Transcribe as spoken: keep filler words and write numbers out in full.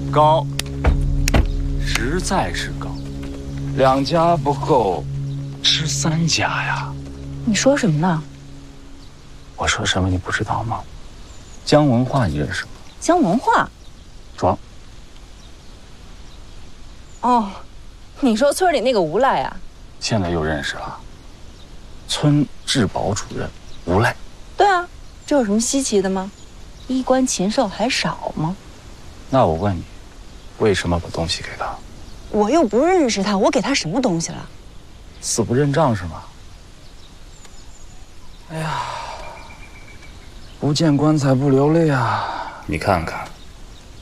高，实在是高，两家不够，吃三家呀。 你说什么呢？ 我说什么你不知道吗？姜文化你认识吗？ 姜文化？ 装。 哦，你说村里那个吴赖啊？ 现在又认识了。村治保主任吴赖。 对啊，这有什么稀奇的吗？衣冠禽兽还少吗？ 那我问你，为什么把东西给他？ 我又不认识他，我给他什么东西了？ 死不认账是吗？哎呀，不见棺材不流泪啊！你看看，